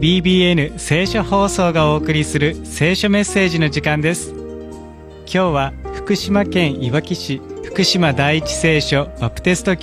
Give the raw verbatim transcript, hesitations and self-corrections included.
ビービーエヌ 聖書放送がお送りする聖書メッセージの時間です。今日は福島県いわき市福島第一聖書バプテスト